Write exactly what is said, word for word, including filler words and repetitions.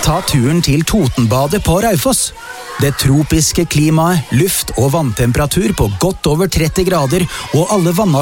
Ta turen til Totenbadet på Raufoss. Det tropiske klimaet, luft og vanntemperatur på godt over tretti grader og alle vann